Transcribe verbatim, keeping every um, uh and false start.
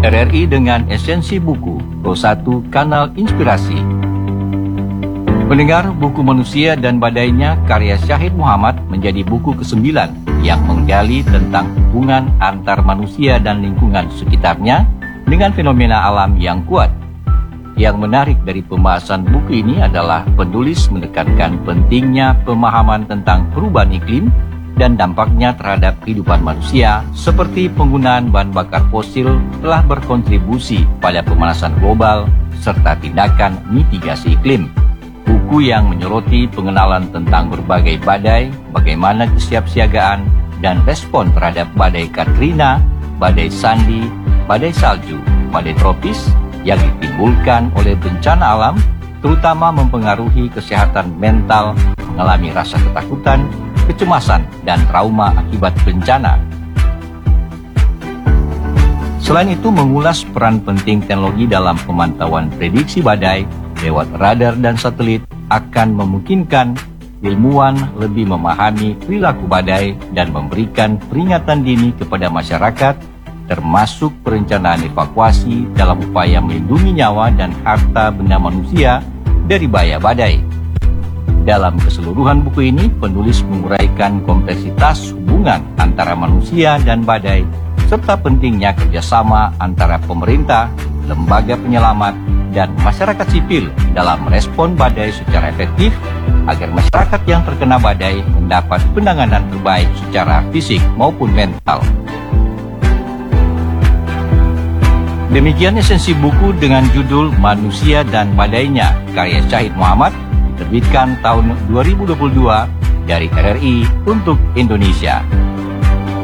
R R I dengan esensi buku, Pro satu Kanal Inspirasi. Pendengar, buku Manusia dan Badainya karya Syahid Muhammad menjadi buku kesembilan yang menggali tentang hubungan antar manusia dan lingkungan sekitarnya dengan fenomena alam yang kuat. Yang menarik dari pembahasan buku ini adalah penulis menekankan pentingnya pemahaman tentang perubahan iklim dan dampaknya terhadap kehidupan manusia, seperti penggunaan bahan bakar fosil telah berkontribusi pada pemanasan global serta tindakan mitigasi iklim. Buku yang menyoroti pengenalan tentang berbagai badai, bagaimana kesiapsiagaan dan respon terhadap badai Katrina, badai Sandy, badai salju, badai tropis yang ditimbulkan oleh bencana alam, terutama mempengaruhi kesehatan mental, mengalami rasa ketakutan, kecemasan, dan trauma akibat bencana. Selain itu, mengulas peran penting teknologi dalam pemantauan prediksi badai lewat radar dan satelit akan memungkinkan ilmuwan lebih memahami perilaku badai dan memberikan peringatan dini kepada masyarakat, termasuk perencanaan evakuasi dalam upaya melindungi nyawa dan harta benda manusia dari bahaya badai. Dalam keseluruhan buku ini, penulis menguraikan kompleksitas hubungan antara manusia dan badai, serta pentingnya kerjasama antara pemerintah, lembaga penyelamat, dan masyarakat sipil dalam merespon badai secara efektif, agar masyarakat yang terkena badai mendapat penanganan terbaik secara fisik maupun mental. Demikian esensi buku dengan judul Manusia dan Badainya karya Syahid Muhammad, diterbitkan tahun dua ribu dua puluh dua dari R R I untuk Indonesia.